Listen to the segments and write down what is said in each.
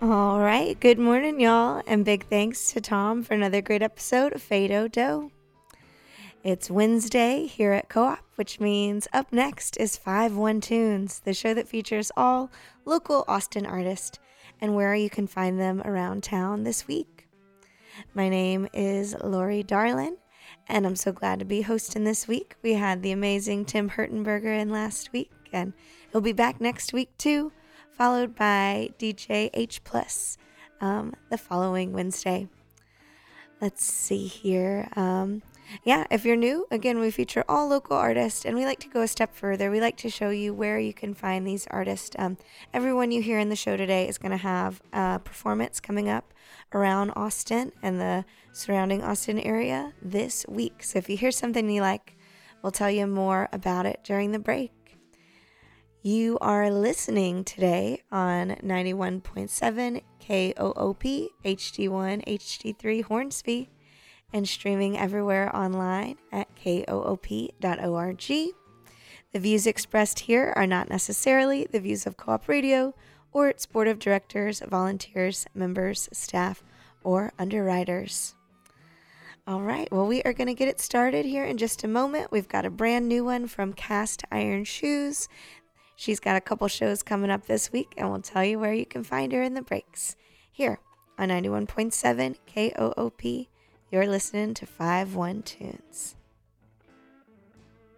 All right. Good morning, y'all. And big thanks to Tom for another great episode of Fado Doe. It's Wednesday here at Co-op, which means up next is 5-1 Tunes, the show that features all local Austin artists and where you can find them around town this week. My name is Lori Darlin, and I'm so glad to be hosting this week. We had the amazing Tim Hertenberger in last week, and he'll be back next week too, followed by DJ H+, the following Wednesday. Let's see here. If you're new, again, we feature all local artists, and we like to go a step further. We like to show you where you can find these artists. Everyone you hear in the show today is going to have a performance coming up around Austin and the surrounding Austin area this week. So if you hear something you like, we'll tell you more about it during the break. You are listening today on 91.7 KOOP HD1 HD3 Hornsby and streaming everywhere online at koop.org. The views expressed here are not necessarily the views of Co-op Radio or its board of directors, volunteers, members, staff, or underwriters. All right, well, we are going to get it started here in just a moment. We've got a brand new one from Cast Iron Shoes. She's got a couple shows coming up this week, and we'll tell you where you can find her in the breaks. Here on 91.7 KOOP, you're listening to 5-1 Tunes.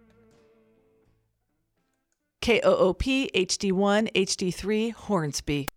KOOP HD1 HD3 Hornsby.